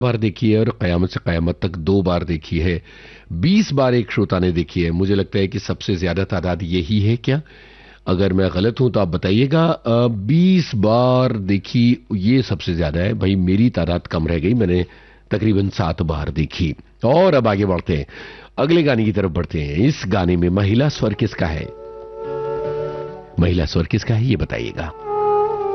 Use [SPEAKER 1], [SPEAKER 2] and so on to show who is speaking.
[SPEAKER 1] बार देखी है और कयामत से कयामत तक 2 बार देखी है। 20 बार एक श्रोता ने देखी है। मुझे लगता है कि सबसे ज्यादा तादाद यही है क्या? अगर मैं गलत हूं तो आप बताइएगा। 20 बार देखी ये सबसे ज्यादा है भाई। मेरी तादाद कम रह गई, मैंने तकरीबन 7 बार देखी। और अब आगे बढ़ते हैं, अगले गाने की तरफ बढ़ते हैं। इस गाने में महिला स्वर किसका है? महिला स्वर किसका है ये बताइएगा।